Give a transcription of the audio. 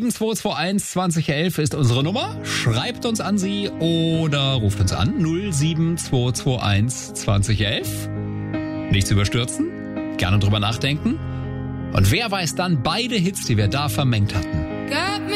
07221 2011 ist unsere Nummer. Schreibt uns an sie oder ruft uns an 07221 2011. Nichts überstürzen, gerne drüber nachdenken. Und wer weiß dann beide Hits, die wir da vermengt hatten. Got me